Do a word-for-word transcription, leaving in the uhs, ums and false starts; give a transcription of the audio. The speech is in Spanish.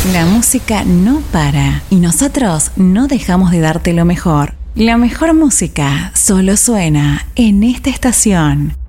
La música no para y nosotros no dejamos de darte lo mejor. La mejor música solo suena en esta estación.